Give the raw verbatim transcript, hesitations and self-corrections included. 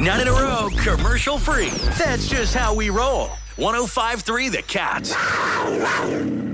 Nine in a row, commercial free. That's just how we roll. one oh five point three The Cat.